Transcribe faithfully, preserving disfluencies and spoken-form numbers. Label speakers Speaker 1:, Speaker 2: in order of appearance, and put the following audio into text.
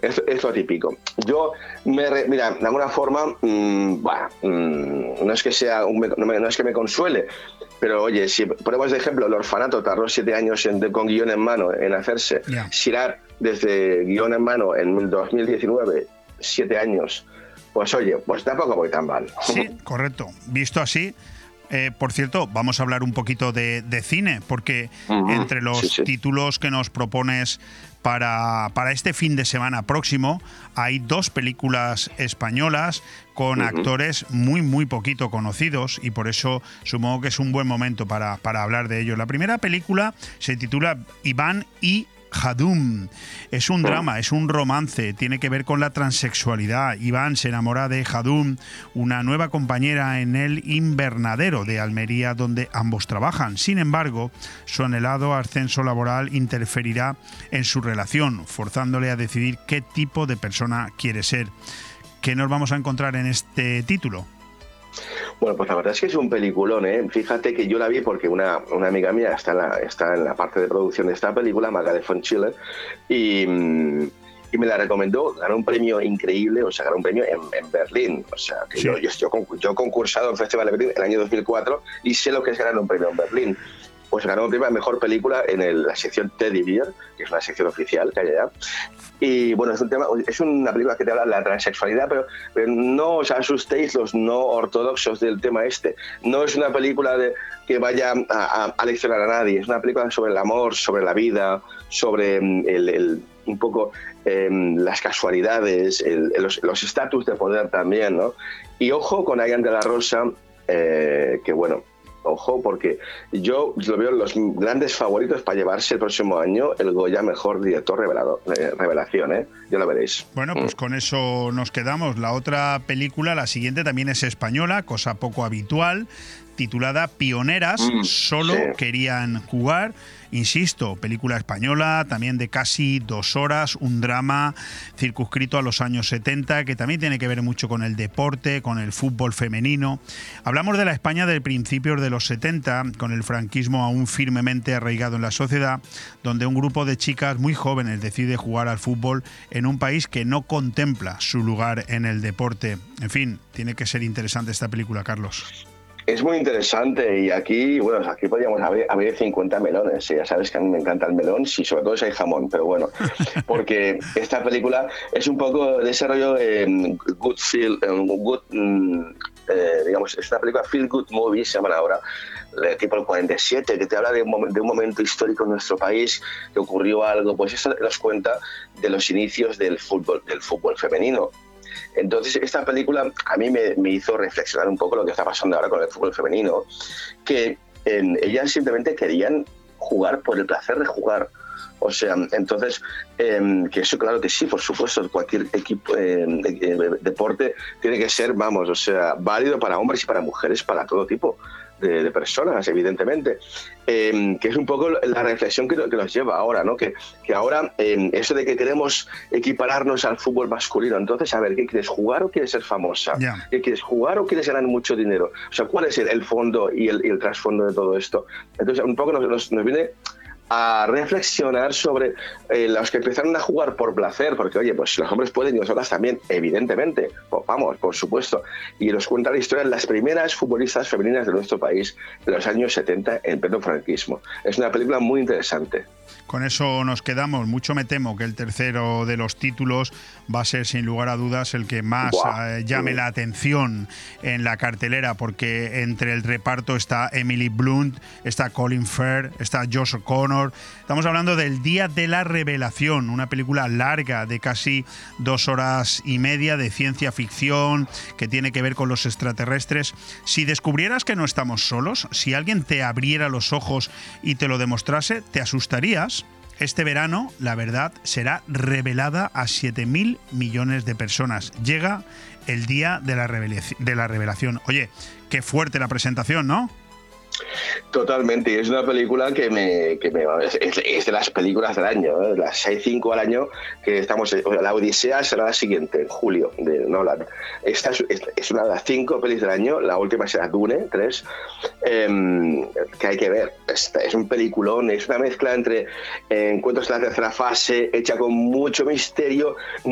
Speaker 1: es, es lo típico. Yo, me re, mira, de alguna forma, mmm, bueno, mmm, no es que sea un, no, me, no es que me consuele, pero oye, si ponemos de ejemplo, El Orfanato tardó siete años en, con guión en mano en hacerse. Yeah. Sirach, desde guión en mano en dos mil diecinueve, siete años. Pues oye, pues tampoco voy tan mal.
Speaker 2: Sí, correcto. Visto así, eh, por cierto, vamos a hablar un poquito de, de cine, porque uh-huh. entre los sí, sí. títulos que nos propones para, para este fin de semana próximo, hay dos películas españolas con uh-huh. actores muy, muy poquito conocidos, y por eso supongo que es un buen momento para, para hablar de ello. La primera película se titula Iván y Hadum. Es un drama, es un romance, tiene que ver con la transexualidad. Iván se enamora de Hadum, una nueva compañera en el invernadero de Almería donde ambos trabajan. Sin embargo, su anhelado ascenso laboral interferirá en su relación, forzándole a decidir qué tipo de persona quiere ser. ¿Qué nos vamos a encontrar en este título?
Speaker 1: Bueno, pues la verdad es que es un peliculón, ¿eh? Fíjate que yo la vi porque una, una amiga mía está en, la, está en la parte de producción de esta película, Maga de Fonchiller, y, y me la recomendó. Ganó un premio increíble, o sea, ganó un premio en, en Berlín. O sea, que sí. yo, yo, yo, yo he concursado en el Festival de Berlín en el año dos mil cuatro y sé lo que es ganar un premio en Berlín. Pues ganó un premio a Mejor Película en el, la sección Teddy Bear, que es una sección oficial que hay allá. Y bueno, es un tema, es una película que te habla de la transexualidad, pero, pero no os asustéis los no ortodoxos del tema este. No es una película de, que vaya a, a, a leccionar a nadie, es una película sobre el amor, sobre la vida, sobre el, el, un poco eh, las casualidades, el, los estatus de poder también, ¿no? Y ojo con Ayan de la Rosa, eh, que bueno, ojo, porque yo lo veo en los grandes favoritos para llevarse el próximo año el Goya Mejor Director revelado, eh, Revelación, ¿eh? Ya lo veréis.
Speaker 2: Bueno, pues
Speaker 1: mm.
Speaker 2: con eso nos quedamos. La otra película, la siguiente, también es española, cosa poco habitual, titulada Pioneras, mm, solo sí. querían jugar. Insisto, película española, también de casi dos horas, un drama circunscrito a los años setenta, que también tiene que ver mucho con el deporte, con el fútbol femenino. Hablamos de la España del principios de los setenta, con el franquismo aún firmemente arraigado en la sociedad, donde un grupo de chicas muy jóvenes decide jugar al fútbol en un país que no contempla su lugar en el deporte. En fin, tiene que ser interesante esta película, Carlos.
Speaker 1: Es muy interesante y aquí, bueno, aquí podríamos abrir, abrir cincuenta melones. Ya sabes que a mí me encanta el melón, sí, sobre todo si hay jamón, pero bueno, porque esta película es un poco de ese rollo eh, good feel, um, good, um, eh, digamos, es una película feel good movie, se llaman ahora, tipo el cuarenta y siete, que te habla de un, de un momento histórico en nuestro país, que ocurrió algo, pues eso nos cuenta de los inicios del fútbol, del fútbol femenino. Entonces, esta película a mí me, me hizo reflexionar un poco lo que está pasando ahora con el fútbol femenino, que eh, ellas simplemente querían jugar por el placer de jugar. O sea, entonces, eh, que eso claro que sí, por supuesto, cualquier equipo, eh, de, de, deporte tiene que ser, vamos, o sea, válido para hombres y para mujeres, para todo tipo de, de personas, evidentemente. Eh, que es un poco la reflexión que, que nos lleva ahora, ¿no? Que, que ahora, eh, eso de que queremos equipararnos al fútbol masculino, entonces, a ver, ¿qué quieres, jugar o quieres ser famosa?
Speaker 2: Yeah.
Speaker 1: ¿Qué quieres, jugar o quieres ganar mucho dinero? O sea, ¿cuál es el, el fondo y el, y el trasfondo de todo esto? Entonces, un poco nos, nos, nos viene a reflexionar sobre eh, los que empezaron a jugar por placer, porque oye, pues los hombres pueden y nosotras también, evidentemente, pues, vamos, por supuesto, y nos cuenta la historia de las primeras futbolistas femeninas de nuestro país de los años setenta en pleno franquismo. Es una película muy interesante.
Speaker 2: Con eso nos quedamos. Mucho me temo que el tercero de los títulos va a ser sin lugar a dudas el que más eh, llame la atención en la cartelera, porque entre el reparto está Emily Blunt, está Colin Firth, está Josh O'Connor. Estamos hablando del Día de la Revelación, una película larga de casi dos horas y media de ciencia ficción que tiene que ver con los extraterrestres. Si descubrieras que no estamos solos, si alguien te abriera los ojos y te lo demostrase, ¿te asustarías? Este verano, la verdad será revelada a siete mil millones de personas. Llega el Día de la, revelación, de la Revelación. Oye, qué fuerte la presentación, ¿no?
Speaker 1: Totalmente, y es una película que me, que me es, es de las películas del año, ¿eh? Las seis cinco al año que estamos, la Odisea será la siguiente, en julio, de Nolan. Esta es, es una de las cinco pelis del año, la última será Dune, tres, eh, que hay que ver. Es, es un peliculón, es una mezcla entre eh, Encuentros en la tercera fase, hecha con mucho misterio,